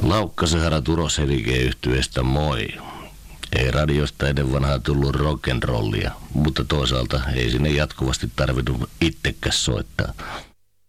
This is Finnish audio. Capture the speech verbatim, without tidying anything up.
Laukkasen Turo Selike-yhtyeestä moi. Ei radiosta ennen vanhaa tullut rock'n'rollia, mutta toisaalta ei sinne jatkuvasti tarvinnut itsekäs soittaa.